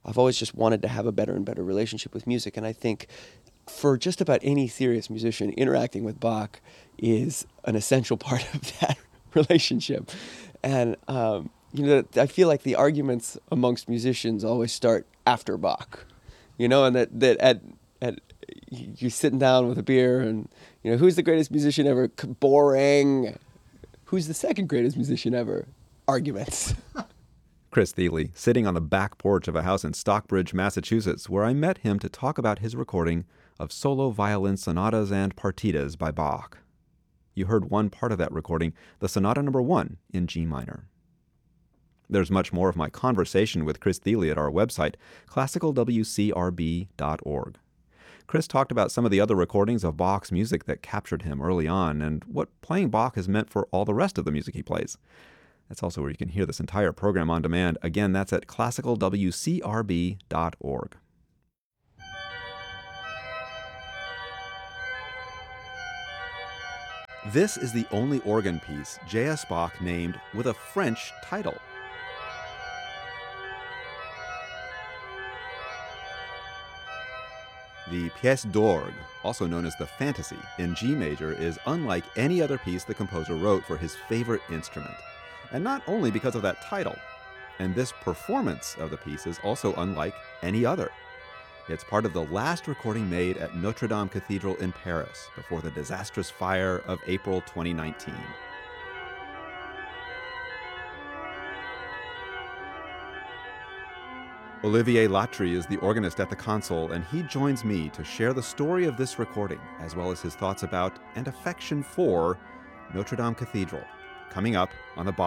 I've always just wanted to have a better and better relationship with music. And I think for just about any serious musician, interacting with Bach is an essential part of that relationship. And, I feel like the arguments amongst musicians always start after Bach, and that at you're sitting down with a beer and, who's the greatest musician ever? Boring. Who's the second greatest musician ever? Arguments. Chris Thile, sitting on the back porch of a house in Stockbridge, Massachusetts, where I met him to talk about his recording of solo violin sonatas and partitas by Bach. You heard one part of that recording, the Sonata No. 1 in G minor. There's much more of my conversation with Chris Thile at our website, classicalwcrb.org. Chris talked about some of the other recordings of Bach's music that captured him early on and what playing Bach has meant for all the rest of the music he plays. That's also where you can hear this entire program on demand. Again, that's at classicalwcrb.org. This is the only organ piece J.S. Bach named with a French title. The Pièce d'Orgue, also known as the Fantasy, in G major, is unlike any other piece the composer wrote for his favorite instrument. And not only because of that title. And this performance of the piece is also unlike any other. It's part of the last recording made at Notre Dame Cathedral in Paris before the disastrous fire of April 2019. Olivier Latry is the organist at the console, and he joins me to share the story of this recording, as well as his thoughts about and affection for Notre Dame Cathedral, coming up on the Bach